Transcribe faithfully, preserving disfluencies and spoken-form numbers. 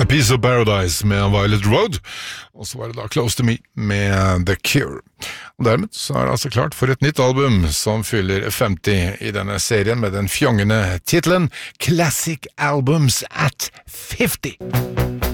A Piece of Paradise med Violet Road, og så var det da Close to Me med The Cure. Og dermed så er det altså klart for et nytt album som fyller femti i denne serien med den fjongende titelen Classic Albums at fifty.